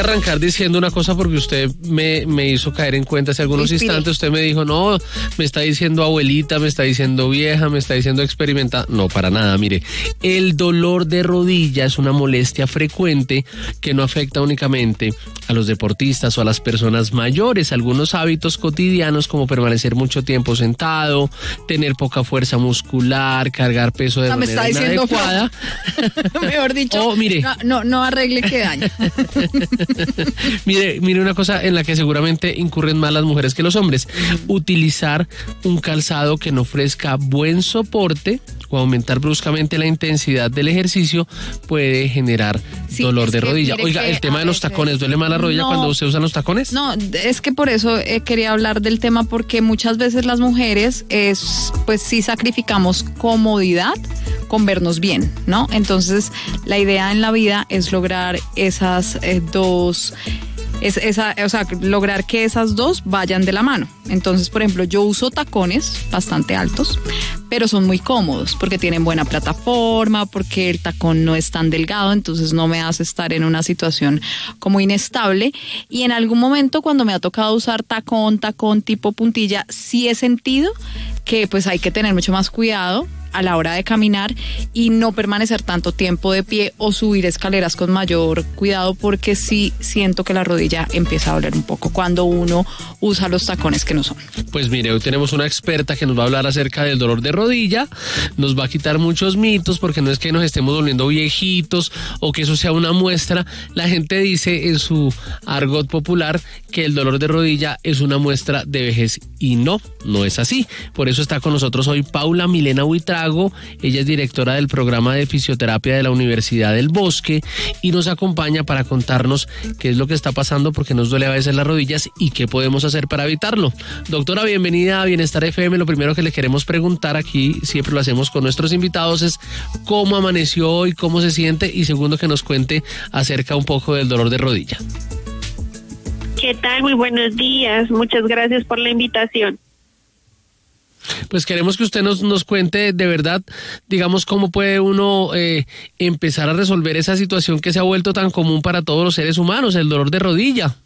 arrancar diciendo una cosa porque usted me hizo caer en cuenta hace algunos instantes. Usted me dijo, no, me está diciendo abuelita, me está diciendo vieja, me está diciendo experimentada. No, para nada, mire. El dolor de rodilla es una molestia frecuente que no afecta únicamente a los deportistas o a las personas mayores. Algunos hábitos cotidianos como permanecer mucho tiempo sentado, tener poca fuerza muscular, cargar peso de manera inadecuada. Mejor dicho, mire, no arregle que daña. mire una cosa en la que seguramente incurren más las mujeres que los hombres. Utilizar un calzado que no ofrezca buen soporte o aumentar bruscamente la intensidad del ejercicio puede generar dolor de rodilla. Oiga, el tema de los tacones, ¿duele más la rodilla cuando se usan los tacones? No, es que por eso quería hablar del tema, porque muchas veces las mujeres pues sí sacrificamos comodidad con vernos bien, ¿no? Entonces la idea en la vida es lograr esas dos... lograr que esas dos vayan de la mano. Entonces, por ejemplo, yo uso tacones bastante altos, pero son muy cómodos porque tienen buena plataforma, porque el tacón no es tan delgado, entonces no me hace estar en una situación como inestable. Y en algún momento, cuando me ha tocado usar tacón tipo puntilla, sí he sentido que pues hay que tener mucho más cuidado a la hora de caminar y no permanecer tanto tiempo de pie o subir escaleras con mayor cuidado, porque sí siento que la rodilla empieza a doler un poco cuando uno usa los tacones que no son. Pues mire, hoy tenemos una experta que nos va a hablar acerca del dolor de rodilla, nos va a quitar muchos mitos, porque no es que nos estemos volviendo viejitos o que eso sea una muestra. La gente dice en su argot popular que el dolor de rodilla es una muestra de vejez y no es así. Por eso está con nosotros hoy Paula Milena Buitrago. Ella es directora del programa de fisioterapia de la Universidad del Bosque y nos acompaña para contarnos qué es lo que está pasando, porque nos duele a veces las rodillas y qué podemos hacer para evitarlo. Doctora, bienvenida a Bienestar FM. Lo primero que le queremos preguntar aquí, siempre lo hacemos con nuestros invitados, es cómo amaneció hoy, cómo se siente, y segundo, que nos cuente acerca un poco del dolor de rodilla. ¿Qué tal? Muy buenos días. Muchas gracias por la invitación. Pues queremos que usted nos cuente de verdad, digamos, cómo puede uno empezar a resolver esa situación que se ha vuelto tan común para todos los seres humanos, el dolor de rodilla.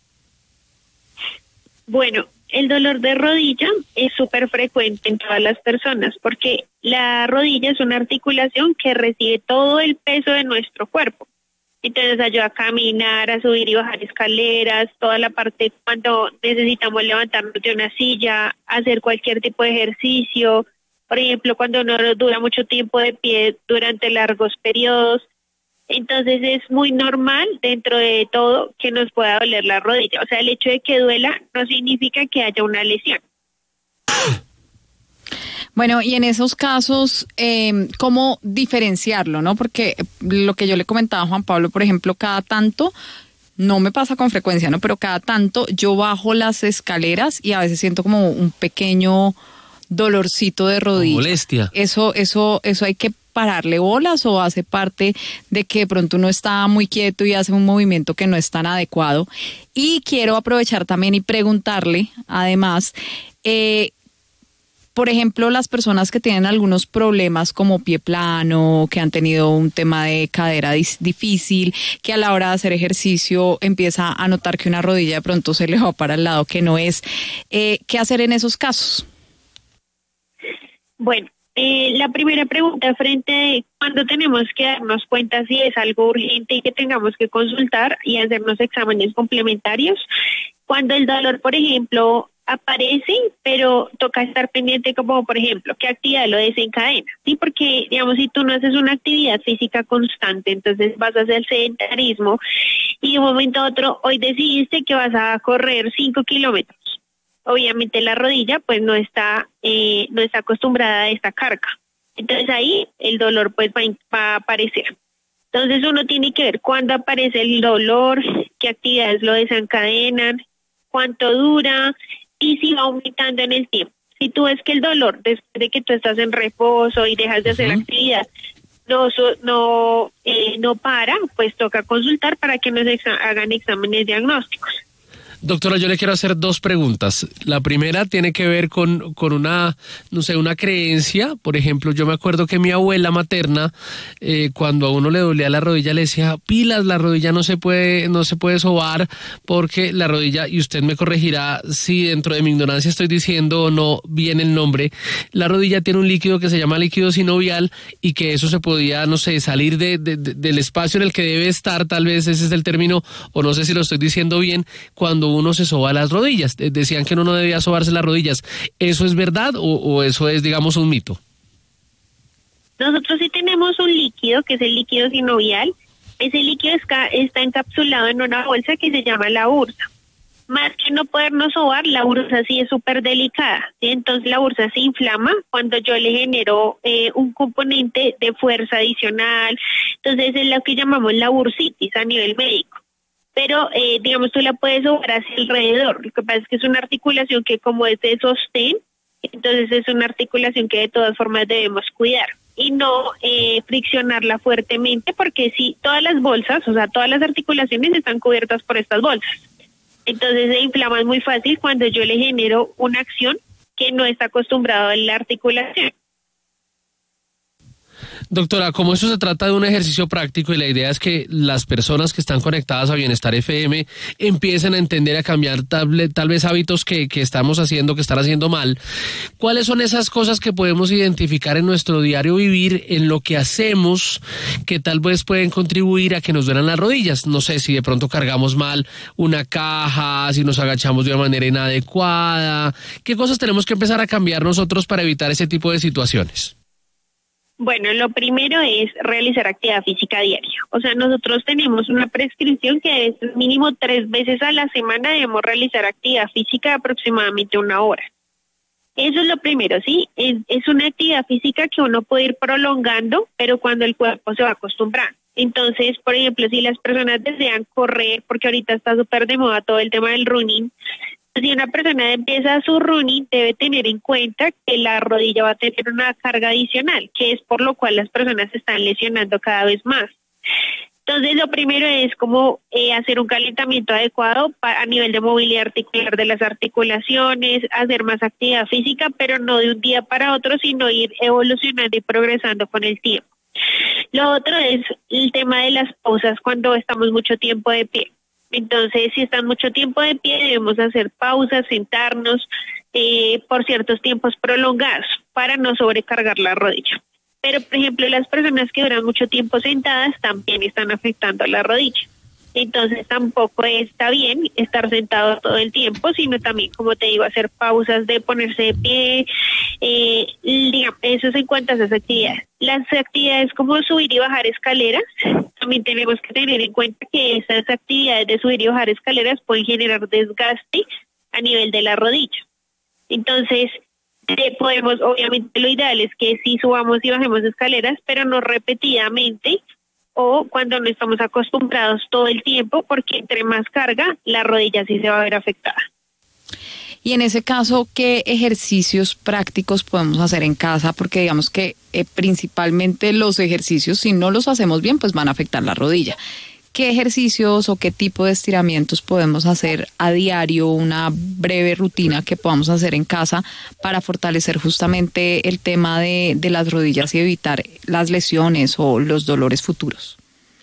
Bueno, el dolor de rodilla es súper frecuente en todas las personas, porque la rodilla es una articulación que recibe todo el peso de nuestro cuerpo. Entonces ayuda a caminar, a subir y bajar escaleras, toda la parte cuando necesitamos levantarnos de una silla, hacer cualquier tipo de ejercicio. Por ejemplo, cuando uno dura mucho tiempo de pie durante largos periodos. Entonces es muy normal dentro de todo que nos pueda doler la rodilla. O sea, el hecho de que duela no significa que haya una lesión. Bueno, y en esos casos, ¿cómo diferenciarlo, no? Porque lo que yo le comentaba a Juan Pablo, por ejemplo, cada tanto, no me pasa con frecuencia, ¿no? Pero cada tanto yo bajo las escaleras y a veces siento como un pequeño dolorcito de rodilla. Molestia. ¿Eso hay que pararle bolas o hace parte de que de pronto uno está muy quieto y hace un movimiento que no es tan adecuado? Y quiero aprovechar también y preguntarle, además, por ejemplo, las personas que tienen algunos problemas como pie plano, que han tenido un tema de cadera difícil, que a la hora de hacer ejercicio empieza a notar que una rodilla de pronto se le va para el lado que no es. ¿Qué hacer en esos casos? Bueno, la primera pregunta frente a cuándo tenemos que darnos cuenta si es algo urgente y que tengamos que consultar y hacernos exámenes complementarios. Cuando el dolor, por ejemplo, aparece, pero toca estar pendiente, como por ejemplo, qué actividad lo desencadena, ¿sí? Porque, digamos, si tú no haces una actividad física constante, entonces vas a hacer sedentarismo y de un momento a otro, hoy decidiste que vas a correr 5 kilómetros. Obviamente la rodilla pues no está acostumbrada a esta carga. Entonces ahí el dolor pues va a aparecer. Entonces uno tiene que ver cuándo aparece el dolor, qué actividades lo desencadenan, cuánto dura y si va aumentando en el tiempo. Si tú ves que el dolor, después de que tú estás en reposo y dejas de hacer actividad, no para, pues toca consultar para que nos hagan exámenes diagnósticos. Doctora, yo le quiero hacer dos preguntas. La primera tiene que ver con una, no sé, una creencia. Por ejemplo, yo me acuerdo que mi abuela materna, cuando a uno le dolía la rodilla, le decía, pilas, la rodilla no se puede sobar porque la rodilla, y usted me corregirá si dentro de mi ignorancia estoy diciendo o no bien el nombre, la rodilla tiene un líquido que se llama líquido sinovial y que eso se podía, no sé, salir del espacio en el que debe estar, tal vez ese es el término, o no sé si lo estoy diciendo bien, cuando uno se soba las rodillas. Decían que uno no debía sobarse las rodillas. ¿Eso es verdad o eso es, digamos, un mito? Nosotros sí tenemos un líquido, que es el líquido sinovial. Ese líquido está encapsulado en una bolsa que se llama la bursa. Más que no podernos sobar, la bursa sí es súper delicada, ¿sí? Entonces la bursa se inflama cuando yo le genero un componente de fuerza adicional. Entonces es lo que llamamos la bursitis a nivel médico. Pero, digamos, tú la puedes sobar hacia alrededor. Lo que pasa es que es una articulación que como es de sostén, entonces es una articulación que de todas formas debemos cuidar y no friccionarla fuertemente, porque si todas las bolsas, o sea, todas las articulaciones están cubiertas por estas bolsas. Entonces se inflaman muy fácil cuando yo le genero una acción que no está acostumbrado en la articulación. Doctora, como eso se trata de un ejercicio práctico y la idea es que las personas que están conectadas a Bienestar FM empiecen a entender, a cambiar tal vez hábitos que estamos haciendo, que están haciendo mal, ¿cuáles son esas cosas que podemos identificar en nuestro diario vivir, en lo que hacemos, que tal vez pueden contribuir a que nos duelan las rodillas? No sé, si de pronto cargamos mal una caja, si nos agachamos de una manera inadecuada, ¿qué cosas tenemos que empezar a cambiar nosotros para evitar ese tipo de situaciones? Bueno, lo primero es realizar actividad física diaria. O sea, nosotros tenemos una prescripción que es mínimo 3 veces a la semana debemos realizar actividad física de aproximadamente 1 hora. Eso es lo primero, ¿sí? Es una actividad física que uno puede ir prolongando, pero cuando el cuerpo se va acostumbrando. Entonces, por ejemplo, si las personas desean correr, porque ahorita está súper de moda todo el tema del running, si una persona empieza su running, debe tener en cuenta que la rodilla va a tener una carga adicional, que es por lo cual las personas se están lesionando cada vez más. Entonces, lo primero es como hacer un calentamiento adecuado a nivel de movilidad articular de las articulaciones, hacer más actividad física, pero no de un día para otro, sino ir evolucionando y progresando con el tiempo. Lo otro es el tema de las pausas cuando estamos mucho tiempo de pie. Entonces, si están mucho tiempo de pie, debemos hacer pausas, sentarnos por ciertos tiempos prolongados para no sobrecargar la rodilla. Pero, por ejemplo, las personas que duran mucho tiempo sentadas también están afectando la rodilla. Entonces, tampoco está bien estar sentado todo el tiempo, sino también, como te digo, hacer pausas de ponerse de pie. Digamos, eso es en cuanto a esas actividades. Las actividades como subir y bajar escaleras, también tenemos que tener en cuenta que esas actividades de subir y bajar escaleras pueden generar desgaste a nivel de la rodilla. Entonces, podemos, obviamente lo ideal es que sí subamos y bajemos escaleras, pero no repetidamente o cuando no estamos acostumbrados todo el tiempo, porque entre más carga, la rodilla sí se va a ver afectada. Y en ese caso, ¿qué ejercicios prácticos podemos hacer en casa? Porque digamos que principalmente los ejercicios, si no los hacemos bien, pues van a afectar la rodilla. ¿Qué ejercicios o qué tipo de estiramientos podemos hacer a diario, una breve rutina que podamos hacer en casa para fortalecer justamente el tema de las rodillas y evitar las lesiones o los dolores futuros?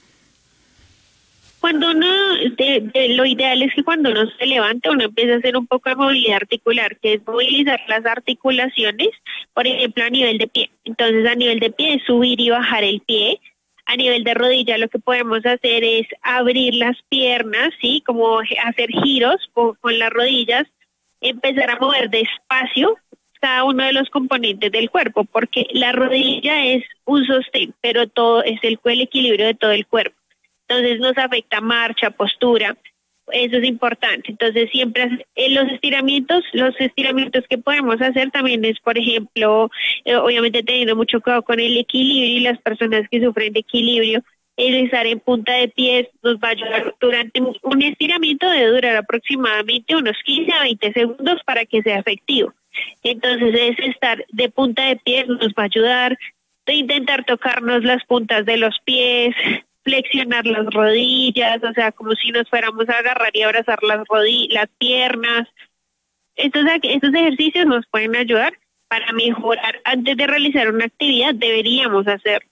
Cuando uno, lo ideal es que cuando uno se levanta, uno empieza a hacer un poco de movilidad articular, que es movilizar las articulaciones, por ejemplo, a nivel de pie. Entonces, a nivel de pie es subir y bajar el pie. A nivel de rodilla lo que podemos hacer es abrir las piernas, ¿sí? Como hacer giros con las rodillas, empezar a mover despacio cada uno de los componentes del cuerpo, porque la rodilla es un sostén, pero todo es el equilibrio de todo el cuerpo. Entonces nos afecta marcha, postura, eso es importante. Entonces siempre los estiramientos que podemos hacer también es, por ejemplo, obviamente teniendo mucho cuidado con el equilibrio y las personas que sufren de equilibrio, el estar en punta de pies nos va a ayudar durante un estiramiento, debe durar aproximadamente unos 15 a 20 segundos para que sea efectivo. Entonces es estar de punta de pies nos va a ayudar, de intentar tocarnos las puntas de los pies, flexionar las rodillas, o sea, como si nos fuéramos a agarrar y abrazar las piernas. Estos ejercicios nos pueden ayudar para mejorar. Antes de realizar una actividad deberíamos hacer.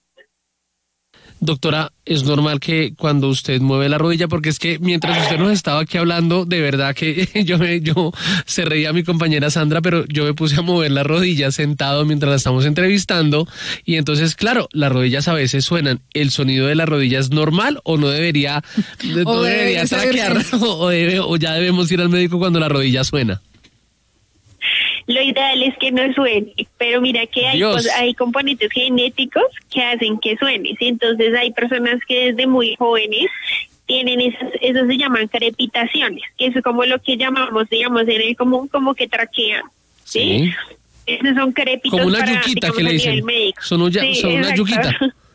Doctora, es normal que cuando usted mueve la rodilla, porque es que mientras usted nos estaba aquí hablando, de verdad que yo se reía mi compañera Sandra, pero yo me puse a mover la rodilla sentado mientras la estamos entrevistando, y entonces, claro, las rodillas a veces suenan. ¿El sonido de la rodilla es normal o no debería, no debería traquear, o ya debemos ir al médico cuando la rodilla suena? Lo ideal es que no suene, pero mira que hay componentes genéticos que hacen que suene. ¿Sí? Entonces hay personas que desde muy jóvenes tienen eso se llaman crepitaciones, que es como lo que llamamos, digamos, en el común como que traquean. ¿sí? Esos son crépitos como una para, yuquita, digamos, que le dicen. Son una yuquita.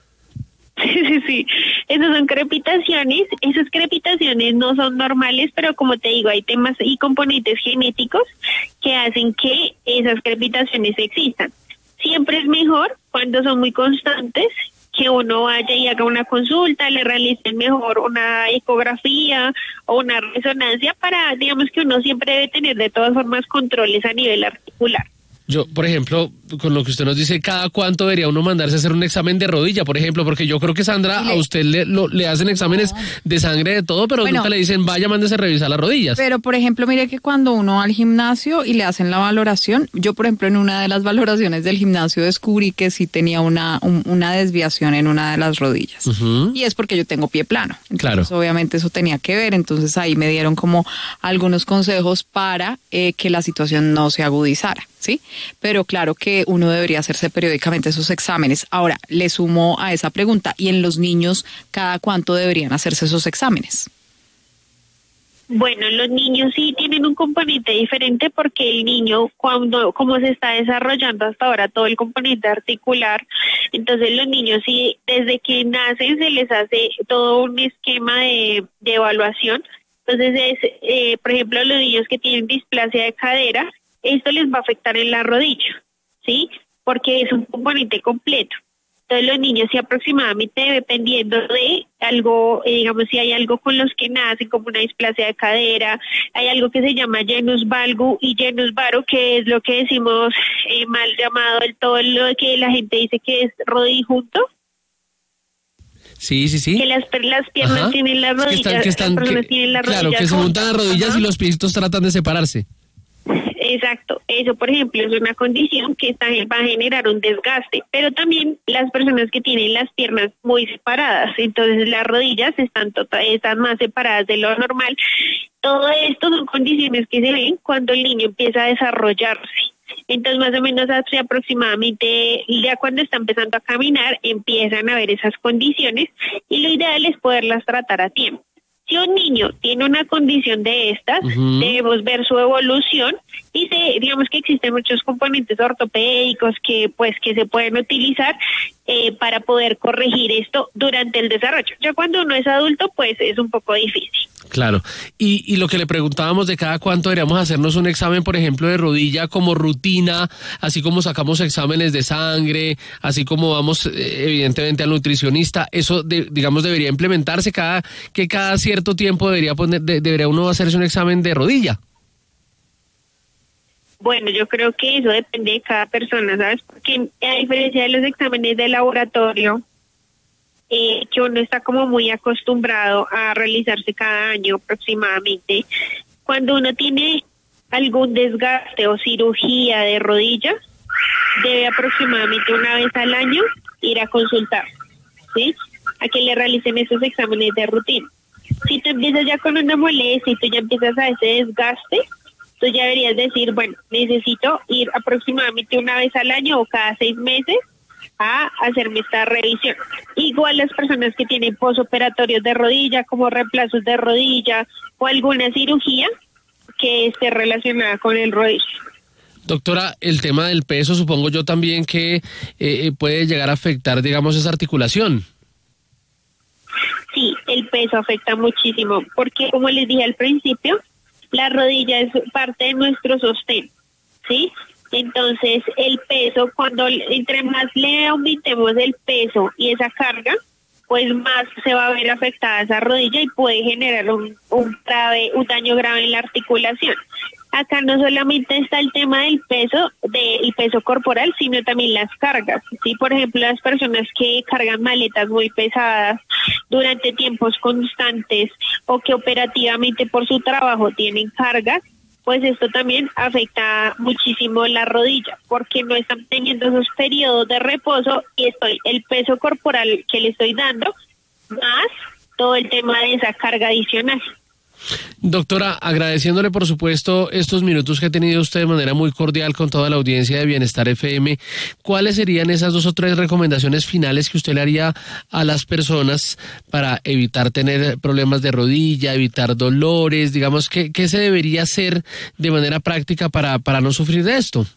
Sí, esas son crepitaciones. Esas crepitaciones no son normales, pero como te digo, hay temas y componentes genéticos que hacen que esas crepitaciones existan. Siempre es mejor cuando son muy constantes que uno vaya y haga una consulta, le realicen mejor una ecografía o una resonancia para, digamos que uno siempre debe tener de todas formas controles a nivel articular. Yo, por ejemplo, con lo que usted nos dice, ¿cada cuánto debería uno mandarse a hacer un examen de rodilla, por ejemplo? Porque yo creo que, Sandra, a usted le hacen exámenes de sangre de todo, pero nunca le dicen, vaya, mándese a revisar las rodillas. Pero, por ejemplo, mire que cuando uno va al gimnasio y le hacen la valoración, yo, por ejemplo, en una de las valoraciones del gimnasio descubrí que sí tenía una desviación en una de las rodillas. Y es porque yo tengo pie plano. Entonces, obviamente, eso tenía que ver. Entonces, ahí me dieron como algunos consejos para que la situación no se agudizara. ¿Sí? Pero claro que uno debería hacerse periódicamente esos exámenes. Ahora, le sumo a esa pregunta, ¿y en los niños cada cuánto deberían hacerse esos exámenes? Bueno, los niños sí tienen un componente diferente porque el niño, como se está desarrollando hasta ahora todo el componente articular, entonces los niños sí, desde que nacen se les hace todo un esquema de evaluación. Entonces, por ejemplo, los niños que tienen displasia de cadera, esto les va a afectar en la rodilla, ¿sí? Porque es un componente completo. Entonces los niños sí aproximadamente, dependiendo de algo, digamos, si hay algo con los que nacen, como una displasia de cadera, hay algo que se llama genus valgu y genus varo, que es lo que decimos mal llamado todo lo que la gente dice que es rodijunto. Sí. Que las piernas tienen las rodillas, las personas tienen las rodillas. Claro, que se juntan las rodillas y los piecitos tratan de separarse. Exacto, eso por ejemplo es una condición que va a generar un desgaste, pero también las personas que tienen las piernas muy separadas, entonces las rodillas están más separadas de lo normal. Todo esto son condiciones que se ven cuando el niño empieza a desarrollarse. Entonces más o menos hace aproximadamente, ya cuando está empezando a caminar, empiezan a haber esas condiciones y lo ideal es poderlas tratar a tiempo. Si un niño tiene una condición de estas, debemos ver su evolución y digamos que existen muchos componentes ortopédicos que se pueden utilizar para poder corregir esto durante el desarrollo. Ya cuando uno es adulto, pues es un poco difícil. Claro. Y lo que le preguntábamos de cada cuánto deberíamos hacernos un examen, por ejemplo, de rodilla como rutina, así como sacamos exámenes de sangre, así como vamos evidentemente al nutricionista, eso digamos debería implementarse cada cierto tiempo debería uno hacerse un examen de rodilla. Bueno, yo creo que eso depende de cada persona, ¿sabes? Porque a diferencia de los exámenes de laboratorio, que uno está como muy acostumbrado a realizarse cada año aproximadamente, cuando uno tiene algún desgaste o cirugía de rodilla, debe aproximadamente una vez al año ir a consultar, ¿sí? A que le realicen esos exámenes de rutina. Si tú empiezas ya con una molestia y tú ya empiezas a ese desgaste, tú ya deberías decir, bueno, necesito ir aproximadamente una vez al año o cada 6 meses a hacerme esta revisión. Igual las personas que tienen posoperatorios de rodilla, como reemplazos de rodilla o alguna cirugía que esté relacionada con el rodillo. Doctora, el tema del peso, supongo yo también que puede llegar a afectar, digamos, esa articulación. Sí, el peso afecta muchísimo, porque como les dije al principio, la rodilla es parte de nuestro sostén, ¿sí? Entonces, el peso, entre más le aumentemos el peso y esa carga, pues más se va a ver afectada esa rodilla y puede generar un daño grave en la articulación. Acá no solamente está el tema del peso corporal, sino también las cargas. Sí, por ejemplo, las personas que cargan maletas muy pesadas durante tiempos constantes o que operativamente por su trabajo tienen cargas, pues esto también afecta muchísimo la rodilla, porque no están teniendo esos periodos de reposo y el peso corporal que le estoy dando, más todo el tema de esa carga adicional. Doctora, agradeciéndole por supuesto estos minutos que ha tenido usted de manera muy cordial con toda la audiencia de Bienestar FM, ¿cuáles serían esas 2 o 3 recomendaciones finales que usted le haría a las personas para evitar tener problemas de rodilla, evitar dolores? Digamos, ¿qué se debería hacer de manera práctica para no sufrir de esto?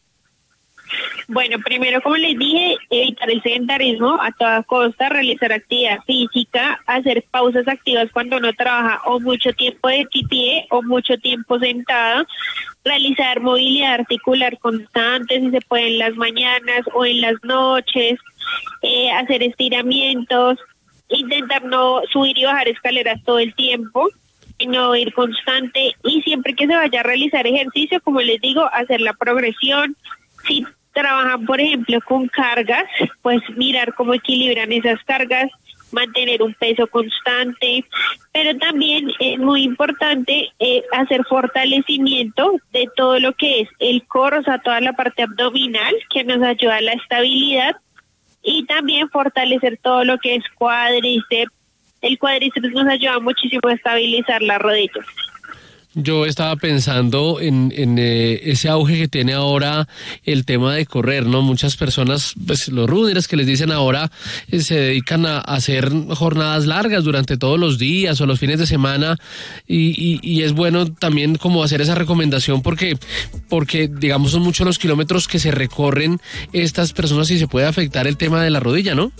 Bueno, primero, como les dije, evitar el sedentarismo a toda costa, realizar actividad física, hacer pausas activas cuando uno trabaja o mucho tiempo de pie o mucho tiempo sentado, realizar movilidad articular constante, si se puede en las mañanas o en las noches, hacer estiramientos, intentar no subir y bajar escaleras todo el tiempo, no ir constante, y siempre que se vaya a realizar ejercicio, como les digo, hacer la progresión. Si trabajan, por ejemplo, con cargas, pues mirar cómo equilibran esas cargas, mantener un peso constante, pero también es muy importante hacer fortalecimiento de todo lo que es el core, o sea, toda la parte abdominal que nos ayuda a la estabilidad, y también fortalecer todo lo que es cuádriceps. El cuádriceps nos ayuda muchísimo a estabilizar las rodillas. Yo estaba pensando en ese auge que tiene ahora el tema de correr, ¿no? Muchas personas, pues los runners que les dicen ahora, se dedican a hacer jornadas largas durante todos los días o los fines de semana, y es bueno también como hacer esa recomendación porque digamos son muchos los kilómetros que se recorren estas personas y se puede afectar el tema de la rodilla, ¿no?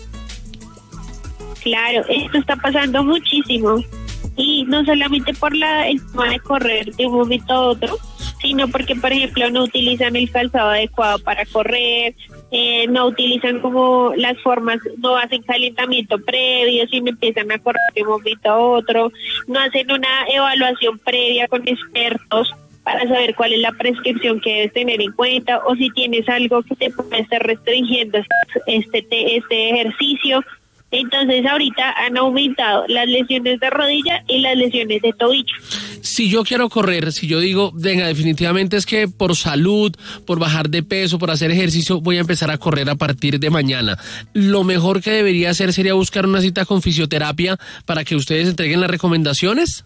Claro, esto está pasando muchísimo. Y no solamente por el tema de correr de un momento a otro, sino porque, por ejemplo, no utilizan el calzado adecuado para correr, no utilizan como las formas, no hacen calentamiento previo, sino empiezan a correr de un momento a otro, no hacen una evaluación previa con expertos para saber cuál es la prescripción que debes tener en cuenta, o si tienes algo que te puede estar restringiendo este ejercicio. Entonces ahorita han aumentado las lesiones de rodilla y las lesiones de tobillo. Si yo quiero correr, si yo digo, venga, definitivamente es que por salud, por bajar de peso, por hacer ejercicio, voy a empezar a correr a partir de mañana, lo mejor que debería hacer sería buscar una cita con fisioterapia para que ustedes entreguen las recomendaciones.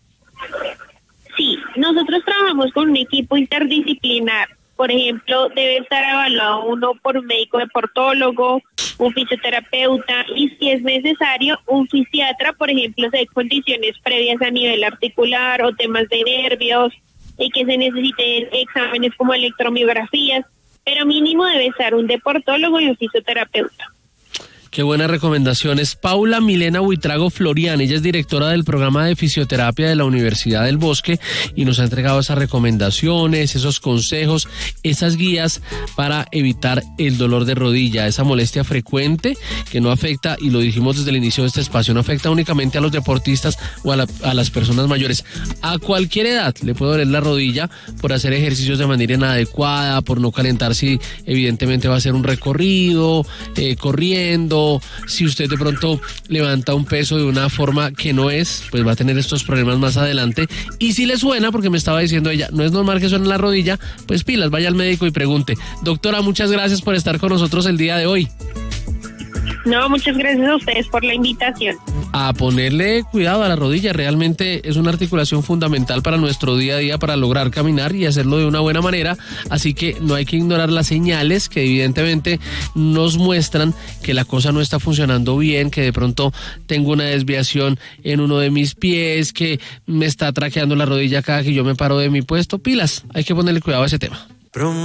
Sí, nosotros trabajamos con un equipo interdisciplinar. Por ejemplo, debe estar evaluado uno por un médico deportólogo, un fisioterapeuta y, si es necesario, un fisiatra, por ejemplo, si hay condiciones previas a nivel articular o temas de nervios y que se necesiten exámenes como electromiografías, pero mínimo debe estar un deportólogo y un fisioterapeuta. Qué buenas recomendaciones. Paula Milena Buitrago Florian, ella es directora del programa de fisioterapia de la Universidad del Bosque y nos ha entregado esas recomendaciones, esos consejos, esas guías para evitar el dolor de rodilla, esa molestia frecuente que no afecta, y lo dijimos desde el inicio de este espacio, no afecta únicamente a los deportistas o a las personas mayores. A cualquier edad le puede doler la rodilla por hacer ejercicios de manera inadecuada, por no calentar si evidentemente va a hacer un recorrido, corriendo. Si usted de pronto levanta un peso de una forma que no es, pues va a tener estos problemas más adelante. Y si le suena, porque me estaba diciendo ella, no es normal que suene en la rodilla, pues pilas, vaya al médico y pregunte. Doctora, muchas gracias por estar con nosotros el día de hoy. No, muchas gracias a ustedes por la invitación. A ponerle cuidado a la rodilla, realmente es una articulación fundamental para nuestro día a día, para lograr caminar y hacerlo de una buena manera, así que no hay que ignorar las señales que evidentemente nos muestran que la cosa no está funcionando bien, que de pronto tengo una desviación en uno de mis pies, que me está traqueando la rodilla cada que yo me paro de mi puesto. Pilas, hay que ponerle cuidado a ese tema.